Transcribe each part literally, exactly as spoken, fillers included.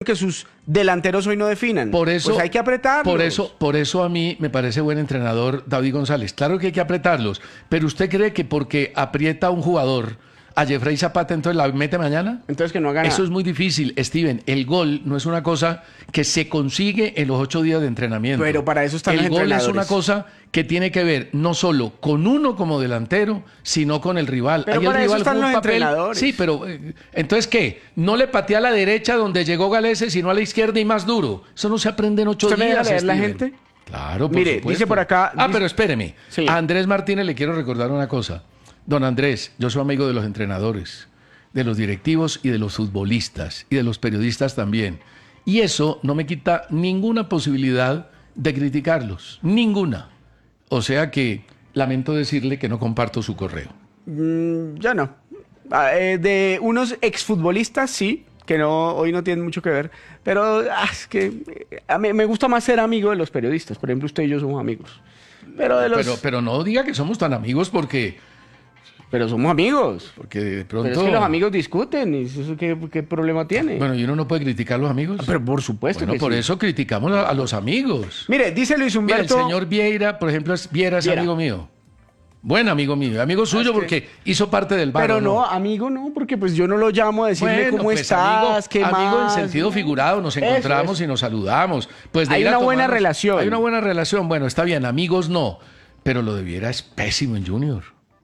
que sus delanteros hoy no definan. Por eso, pues hay que apretarlos. Por eso, por eso a mí me parece buen entrenador David González. Claro que hay que apretarlos, pero ¿usted cree que porque aprieta a un jugador, a Jeffrey Zapata, entonces la mete mañana? Entonces que no haga nada. Eso es muy difícil, Steven. El gol no es una cosa que se consigue en los ocho días de entrenamiento. Pero para eso están el los gol entrenadores. es una cosa que tiene que ver no solo con uno como delantero, sino con el rival. Pero Ahí para el eso rival están juega un los papel. entrenadores. Sí, pero eh, entonces ¿qué? No le patea a la derecha donde llegó Galese, sino a la izquierda y más duro. Eso no se aprende en ocho ¿Usted me días. deja leer la Steven. gente? Claro, por Mire, supuesto. dice por acá- Ah, dice- pero espéreme. Sí. A Andrés Martínez le quiero recordar una cosa. Don Andrés, yo soy amigo de los entrenadores, de los directivos y de los futbolistas y de los periodistas también. Y eso no me quita ninguna posibilidad de criticarlos. Ninguna. O sea que lamento decirle que no comparto su correo. Mm, ya no. Ah, eh, de unos exfutbolistas, sí, que no hoy no tienen mucho que ver. Pero ah, es que eh, a mí me gusta más ser amigo de los periodistas. Por ejemplo, usted y yo somos amigos. Pero de los... Pero, pero no diga que somos tan amigos porque, Pero somos amigos. porque de pronto... Pero es que los amigos discuten y eso qué, qué problema tiene. Bueno, ¿y uno no puede criticar a los amigos? Pero por supuesto Bueno, que por sí. eso criticamos a, a los amigos. Mire, dice Luis Mira, el Humberto... señor Vieira, por ejemplo, es, Viera es Viera. amigo mío. Buen amigo mío. Amigo suyo es que- porque hizo parte del bar. Pero ¿o no, amigo no, porque pues yo no lo llamo a decirle Bueno, cómo pues, estás, qué amigo, más. amigo en sentido figurado, nos Eso, encontramos eso. y nos saludamos. Pues de Hay ir a una buena tomarnos- relación. Hay una buena relación. Bueno, está bien, amigos no. Pero lo de Viera es pésimo en Junior.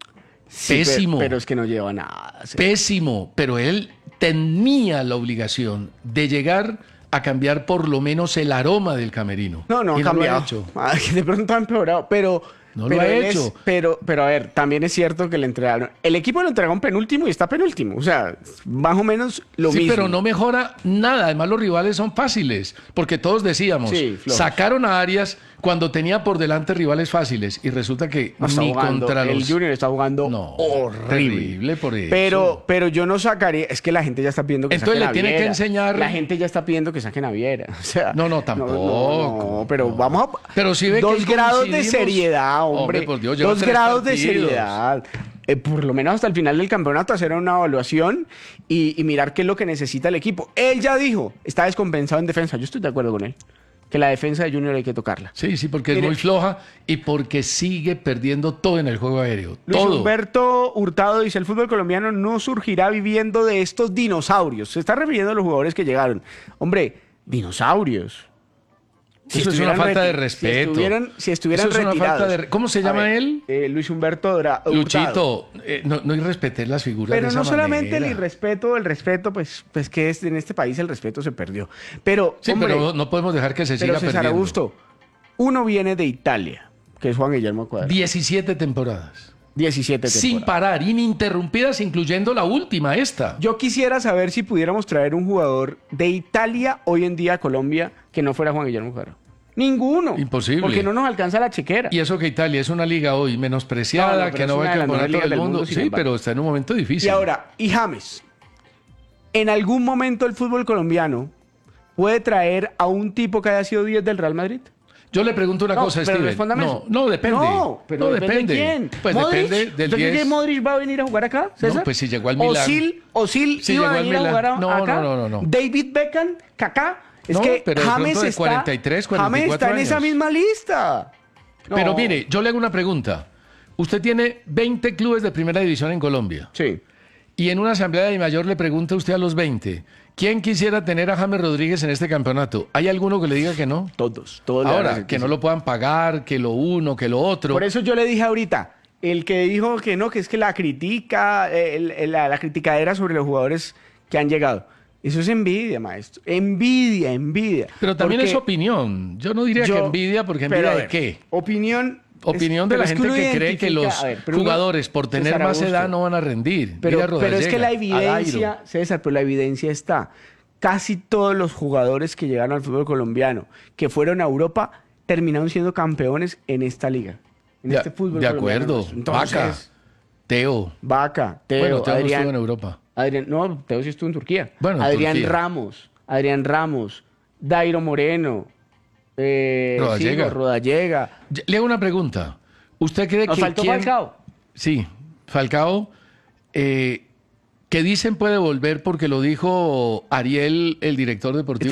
Sí, Pésimo. Pero, pero es que no lleva nada. sí. Pésimo. Pero él tenía la obligación de llegar a cambiar por lo menos el aroma del camerino. No, no, Y ha cambiado. Lo ha hecho. Ah, que de pronto ha empeorado, pero... No lo pero ha él hecho. es- pero, pero a ver, también es cierto que le entregaron... El equipo lo entregaron penúltimo y está penúltimo. O sea, más o menos lo Sí, mismo. pero no mejora nada. Además, los rivales son fáciles. Porque todos decíamos, Sí, flojos. sacaron a Arias cuando tenía por delante rivales fáciles. Y resulta que No, está ni jugando, contra el los... Junior está jugando No, horrible. terrible por eso. Pero, pero yo no sacaría... Es que la gente ya está pidiendo que Entonces saquen le a tiene que Viera. enseñar- La gente ya está pidiendo que saquen a Viera. O sea, No, no, tampoco. No, no, pero No. vamos a... Pero si ve Dos que grados de coincidimos- seriedad, hombre. Hombre, por Dios, lleva Dos tres grados de partidos. seriedad. Eh, por lo menos hasta el final del campeonato hacer una evaluación y, y mirar qué es lo que necesita el equipo. Él ya dijo, está descompensado en defensa. Yo estoy de acuerdo con él. Que la defensa de Junior hay que tocarla. Sí, sí, porque Mire. es muy floja y porque sigue perdiendo todo en el juego aéreo. Luis todo. Humberto Hurtado dice, el fútbol colombiano no surgirá viviendo de estos dinosaurios. Se está refiriendo a los jugadores que llegaron. Hombre, dinosaurios. Si Eso es una estuvieran falta de reti- respeto. Si estuvieran, si estuvieran Eso es una retirados. falta de re- ¿Cómo se A llama ver, él? eh, Luis Humberto Dra- Hurtado. Luchito, eh, no, no irrespeté las figuras de Pero esa no solamente manera. el irrespeto, el respeto, pues, pues que es, en este país el respeto se perdió. Pero, Sí, hombre, pero no podemos dejar que se pero siga César perdiendo. Augusto, uno viene de Italia, que es Juan Guillermo Cuadrado. diecisiete temporadas. diecisiete Sin temporadas. parar, ininterrumpidas, incluyendo la última, esta. Yo quisiera saber si pudiéramos traer un jugador de Italia hoy en día a Colombia que no fuera Juan Guillermo Cuadrado. Ninguno. Imposible. Porque no nos alcanza la chequera. Y eso que Italia es una liga hoy menospreciada, No, no, pero que es no va una al de las mejores campeonato ligas del del mundo. mundo, sin Sí, embargo. pero está en un momento difícil. Y ahora, y James, en algún momento el fútbol colombiano puede traer a un tipo que haya sido diez del Real Madrid. Yo le pregunto una No, cosa, pero Steven. respóndame No, eso. no, depende. No, pero no depende, de quién. Pues ¿Modric? depende del ¿Usted cree que diez. Modric va a venir a jugar acá, César? pues si llegó al Milán. Osil, Osil Si iba llegó a al venir a Milán. jugar a- No, acá. no, no, no, no. David Beckham, Kaká. Es No, que pero de James pronto de está, cuarenta y tres, cuarenta y James cuatro está en esa años. misma lista. No. Pero mire, yo le hago una pregunta. Usted tiene veinte clubes de primera división en Colombia. Sí. Y en una asamblea de mayor le pregunta usted a los veinte, ¿quién quisiera tener a James Rodríguez en este campeonato? ¿Hay alguno que le diga que no? Todos, todos. le van a Ahora, decir que sí. no lo puedan pagar, que lo uno, que lo otro. Por eso yo le dije ahorita, el que dijo que no, que es que la critica, eh, el- el- la, la criticadera sobre los jugadores que han llegado. Eso es envidia, maestro. Envidia, envidia. Pero también Porque es opinión. Yo no diría yo- que envidia, porque pero, envidia a de ver, qué. Opinión. Opinión es- de pero la es gente uno que cree que identifica- los a ver, pero uno- jugadores por tener César más Augusto, edad no van a rendir. Pero, Mira pero es que la Rodallega, a Dairo. evidencia, César, pero la evidencia está. Casi todos los jugadores que llegaron al fútbol colombiano, que fueron a Europa, terminaron siendo campeones en esta liga. En De, este fútbol de colombiano acuerdo. nuestro. Entonces, Vaca, Teo. Vaca, Teo, bueno, Teo no Adrián, estuvo en Europa. Adrián, no, Teo sí estuvo en Turquía. Bueno, en Adrián Turquía. Ramos, Adrián Ramos, Dairo Moreno, eh, Rodallega. Figo, Rodallega. Le hago una pregunta. ¿Usted cree Nos que faltó quién- Falcao. Sí, Falcao, eh, que dicen puede volver porque lo dijo Ariel, el director deportivo.